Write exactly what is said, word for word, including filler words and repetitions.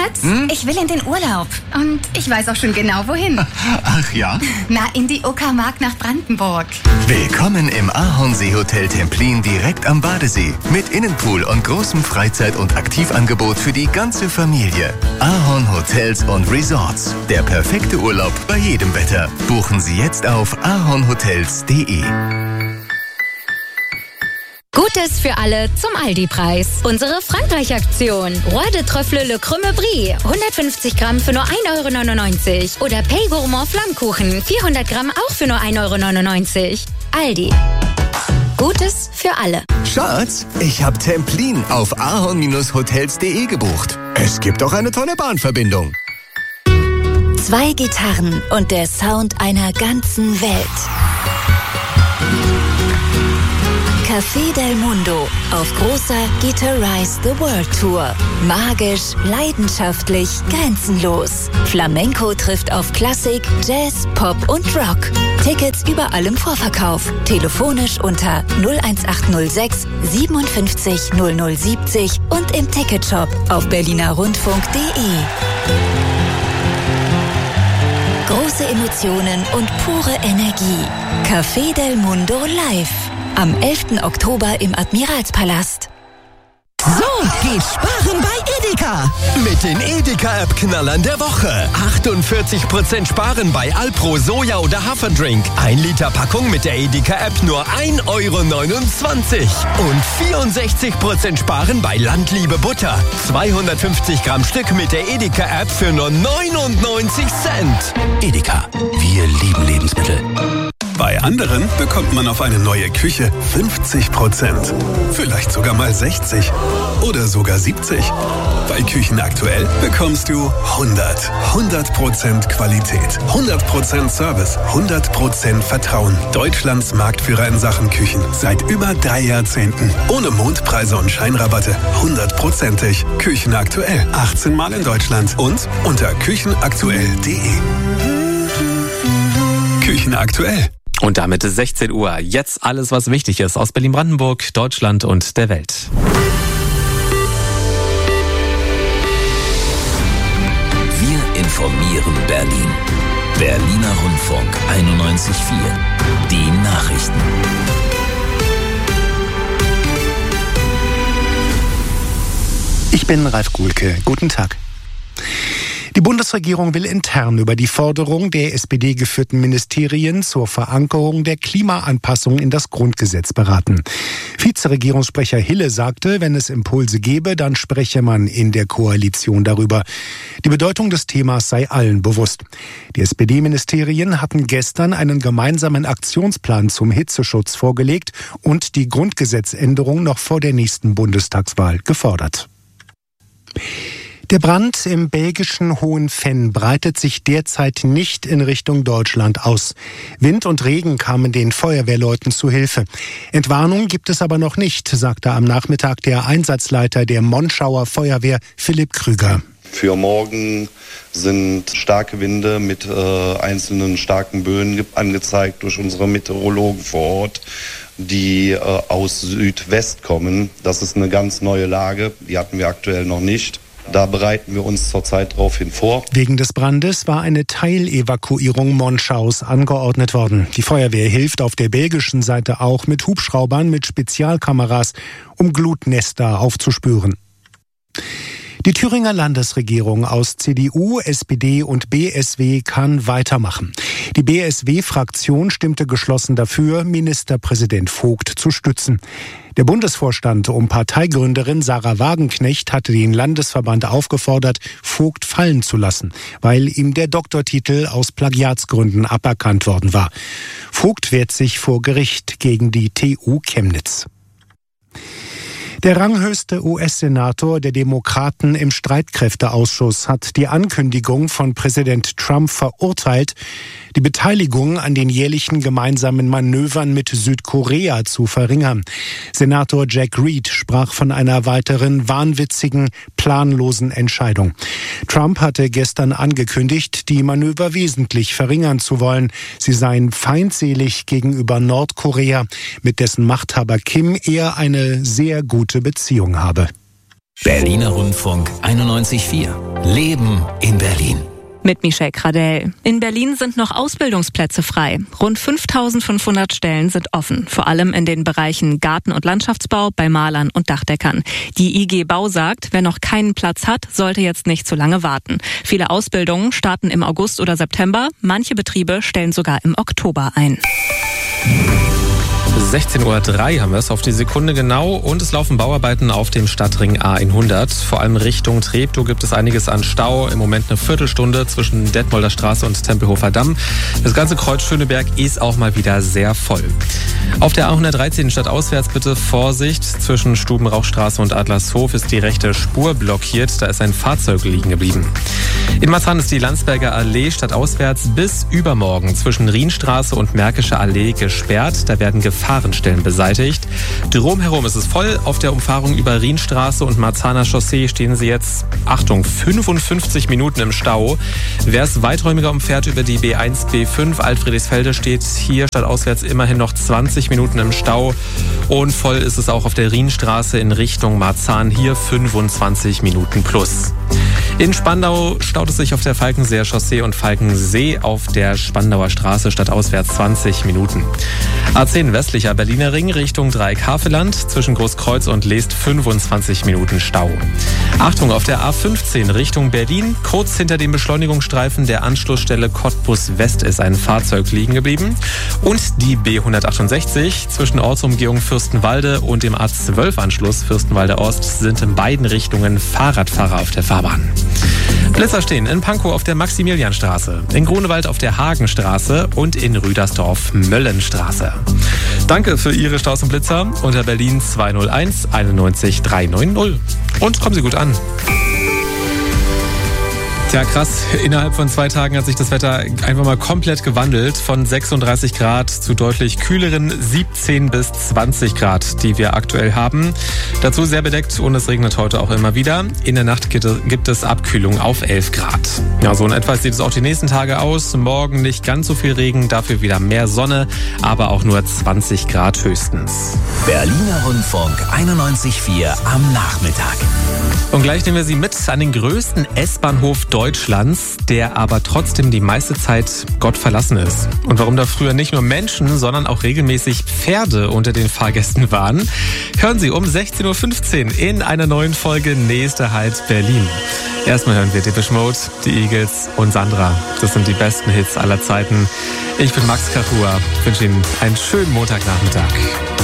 Schatz, hm? Ich will in den Urlaub. Und ich weiß auch schon genau, wohin. Ach ja? Na, in die Uckermark nach Brandenburg. Willkommen im Ahornseehotel Templin direkt am Badesee. Mit Innenpool und großem Freizeit- und Aktivangebot für die ganze Familie. Ahorn Hotels und Resorts. Der perfekte Urlaub bei jedem Wetter. Buchen Sie jetzt auf ahornhotels punkt de. Gutes für alle zum Aldi-Preis. Unsere Frankreich-Aktion. Roi de Trüffle Le Crème Brie. hundertfünfzig Gramm für nur ein Euro neunundneunzig. Oder Pay Gourmand Flammkuchen. vierhundert Gramm auch für nur ein Euro neunundneunzig. Aldi. Gutes für alle. Schatz, ich hab Templin auf ahorn hotels punkt de gebucht. Es gibt auch eine tolle Bahnverbindung. Zwei Gitarren und der Sound einer ganzen Welt. Café del Mundo auf großer Guitarize the World Tour. Magisch, leidenschaftlich, grenzenlos. Flamenco trifft auf Klassik, Jazz, Pop und Rock. Tickets überall im Vorverkauf. Telefonisch unter null eins acht null sechs siebenundfünfzig null null siebzig und im Ticketshop auf berlinerrundfunk punkt de. Große Emotionen und pure Energie. Café del Mundo live. Am elften Oktober im Admiralspalast. So geht Sparen bei Edeka. Mit den Edeka-App-Knallern der Woche. achtundvierzig Prozent Sparen bei Alpro, Soja oder Haferdrink. Ein Liter Packung mit der Edeka-App nur ein Euro neunundzwanzig. Und vierundsechzig Prozent Sparen bei Landliebe Butter. zweihundertfünfzig Gramm Stück mit der Edeka-App für nur neunundneunzig Cent. Edeka, wir lieben Lebensmittel. Bei anderen bekommt man auf eine neue Küche fünfzig Prozent. Vielleicht sogar mal sechzig oder sogar siebzig. Bei Küchen aktuell bekommst du hundert. hundert Prozent Qualität, hundert Prozent Service, hundert Prozent Vertrauen. Deutschlands Marktführer in Sachen Küchen seit über drei Jahrzehnten. Ohne Mondpreise und Scheinrabatte. hundertprozentig. Küchen aktuell. achtzehn Mal in Deutschland und unter küchenaktuell punkt de. Küchen aktuell. Und damit ist sechzehn Uhr. Jetzt alles, was wichtig ist aus Berlin-Brandenburg, Deutschland und der Welt. Wir informieren Berlin. Berliner Rundfunk einundneunzig Komma vier. Die Nachrichten. Ich bin Ralf Guhlke. Guten Tag. Die Bundesregierung will intern über die Forderung der S P D-geführten Ministerien zur Verankerung der Klimaanpassung in das Grundgesetz beraten. Vizeregierungssprecher Hille sagte, wenn es Impulse gebe, dann spreche man in der Koalition darüber. Die Bedeutung des Themas sei allen bewusst. Die S P D-Ministerien hatten gestern einen gemeinsamen Aktionsplan zum Hitzeschutz vorgelegt und die Grundgesetzänderung noch vor der nächsten Bundestagswahl gefordert. Der Brand im belgischen Hohenfenn breitet sich derzeit nicht in Richtung Deutschland aus. Wind und Regen kamen den Feuerwehrleuten zu Hilfe. Entwarnung gibt es aber noch nicht, sagte am Nachmittag der Einsatzleiter der Monschauer Feuerwehr, Philipp Krüger. Für morgen sind starke Winde mit äh, einzelnen starken Böen angezeigt durch unsere Meteorologen vor Ort, die äh, aus Südwest kommen. Das ist eine ganz neue Lage, die hatten wir aktuell noch nicht. Da bereiten wir uns zurzeit darauf hin vor. Wegen des Brandes war eine Teilevakuierung Monschaus angeordnet worden. Die Feuerwehr hilft auf der belgischen Seite auch mit Hubschraubern mit Spezialkameras, um Glutnester aufzuspüren. Die Thüringer Landesregierung aus C D U, S P D und B S W kann weitermachen. Die B S W-Fraktion stimmte geschlossen dafür, Ministerpräsident Vogt zu stützen. Der Bundesvorstand um Parteigründerin Sarah Wagenknecht hatte den Landesverband aufgefordert, Vogt fallen zu lassen, weil ihm der Doktortitel aus Plagiatsgründen aberkannt worden war. Vogt wehrt sich vor Gericht gegen die T U Chemnitz. Der ranghöchste U S-Senator der Demokraten im Streitkräfteausschuss hat die Ankündigung von Präsident Trump verurteilt, die Beteiligung an den jährlichen gemeinsamen Manövern mit Südkorea zu verringern. Senator Jack Reed sprach von einer weiteren wahnwitzigen, planlosen Entscheidung. Trump hatte gestern angekündigt, die Manöver wesentlich verringern zu wollen. Sie seien feindselig gegenüber Nordkorea, mit dessen Machthaber Kim er eine sehr gute Beziehung habe. Berliner Rundfunk einundneunzig Komma vier. Leben in Berlin. Mit Michelle Kradell. In Berlin sind noch Ausbildungsplätze frei. Rund fünftausendfünfhundert Stellen sind offen, vor allem in den Bereichen Garten- und Landschaftsbau, bei Malern und Dachdeckern. Die I G Bau sagt, wer noch keinen Platz hat, sollte jetzt nicht zu lange warten. Viele Ausbildungen starten im August oder September, manche Betriebe stellen sogar im Oktober ein. sechzehn Uhr drei haben wir es auf die Sekunde genau und es laufen Bauarbeiten auf dem Stadtring A hundert. Vor allem Richtung Treptow gibt es einiges an Stau. Im Moment eine Viertelstunde zwischen Detmolder Straße und Tempelhofer Damm. Das ganze Kreuz Schöneberg ist auch mal wieder sehr voll. Auf der A hundertdreizehn stadtauswärts bitte Vorsicht. Zwischen Stubenrauchstraße und Adlershof ist die rechte Spur blockiert. Da ist ein Fahrzeug liegen geblieben. In Marzahn ist die Landsberger Allee stadtauswärts bis übermorgen zwischen Rienstraße und Märkische Allee gesperrt. Da werden Gefahrenstellen beseitigt. Drumherum ist es voll. Auf der Umfahrung über Rienstraße und Marzahner Chaussee stehen Sie jetzt, Achtung, fünfundfünfzig Minuten im Stau. Wer es weiträumiger umfährt über die B eins, B fünf, Altfriedrichsfelde, steht hier stadtauswärts immerhin noch zwanzig Minuten im Stau. Und voll ist es auch auf der Rienstraße in Richtung Marzahn, hier fünfundzwanzig Minuten plus. In Spandau staut es sich auf der Falkenseer Chaussee und Falkensee auf der Spandauer Straße stadtauswärts zwanzig Minuten. A zehn westlicher Berliner Ring Richtung Dreieck-Havelland zwischen Großkreuz und Leest fünfundzwanzig Minuten Stau. Achtung, auf der A fünfzehn Richtung Berlin, kurz hinter dem Beschleunigungsstreifen der Anschlussstelle Cottbus West ist ein Fahrzeug liegen geblieben. Und die B hundertachtundsechzig zwischen Ortsumgehung Fürstenwalde und dem A zwölf Anschluss Fürstenwalde Ost sind in beiden Richtungen Fahrradfahrer auf der Fahrbahn. Blitzer stehen in Pankow auf der Maximilianstraße, in Grunewald auf der Hagenstraße und in Rüdersdorf Möllenstraße. Danke für Ihre Staus und Blitzer unter Berlin zwei null eins einundneunzig dreihundertneunzig. Und kommen Sie gut an. Tja, krass. Innerhalb von zwei Tagen hat sich das Wetter einfach mal komplett gewandelt. Von sechsunddreißig Grad zu deutlich kühleren siebzehn bis zwanzig Grad, die wir aktuell haben. Dazu sehr bedeckt und es regnet heute auch immer wieder. In der Nacht gibt es Abkühlung auf elf Grad. Ja, so in etwa sieht es auch die nächsten Tage aus. Morgen nicht ganz so viel Regen, dafür wieder mehr Sonne, aber auch nur zwanzig Grad höchstens. Berliner Rundfunk einundneunzig Komma vier am Nachmittag. Und gleich nehmen wir Sie mit an den größten S-Bahnhof Deutschlands, der aber trotzdem die meiste Zeit Gott verlassen ist. Und warum da früher nicht nur Menschen, sondern auch regelmäßig Pferde unter den Fahrgästen waren, hören Sie um sechzehn Uhr fünfzehn in einer neuen Folge Nächster Halt Berlin. Erstmal hören wir Depeche Mode, die Eagles und Sandra. Das sind die besten Hits aller Zeiten. Ich bin Max Kachua, wünsche Ihnen einen schönen Montagnachmittag.